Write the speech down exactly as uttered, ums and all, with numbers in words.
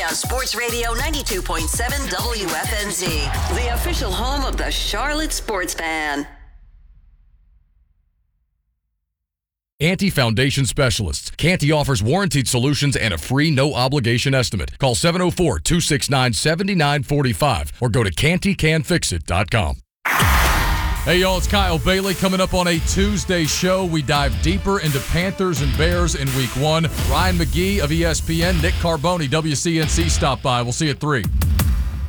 on Sports Radio ninety-two point seven W F N Z, the official home of the Charlotte Sports Fan. Canty Foundation Specialists. Canty offers warranted solutions and a free no-obligation estimate. Call seven oh four, two six nine, seven nine four five or go to canty can fix it dot com. Hey, y'all, it's Kyle Bailey coming up on a Tuesday show. We dive deeper into Panthers and Bears in week one. Ryan McGee of E S P N, Nick Carboni, W C N C, stop by. We'll see you at three.